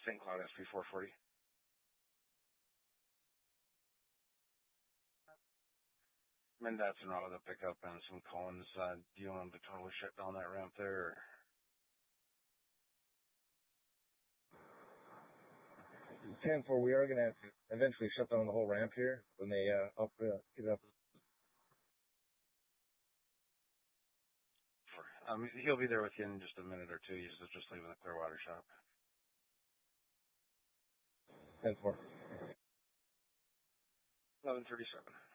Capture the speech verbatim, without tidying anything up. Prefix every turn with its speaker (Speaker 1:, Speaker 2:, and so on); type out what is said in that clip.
Speaker 1: Saint Cloud S P four forty. Mandat's an auto to pick up and some Collins. Uh, do you want them to totally shut down that ramp there? Or?
Speaker 2: ten four, we are going to eventually shut down the whole ramp here when they uh, up, uh, get up.
Speaker 1: Um, he'll be there with you in just a minute or two. He's just leaving the Clearwater shop.
Speaker 2: ten four.
Speaker 1: eleven thirty-seven.